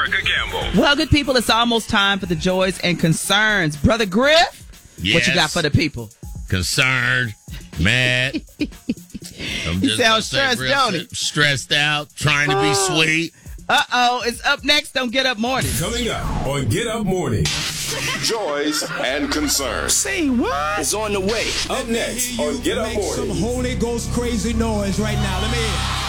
America Gamble. Well, good people, it's almost time for the joys and concerns. Brother Griff, Yes. what you got for the people? Concerned, mad. I'm You sound stressed, don't he? Stressed out, trying to be sweet. Uh-oh, it's up next on Get Up Morning. Coming up on Get Up Morning. Joys and concerns. Say what? It's on the way. Up next on Get Up Make some Morning. Holy Ghost crazy noise right now. Let me hear.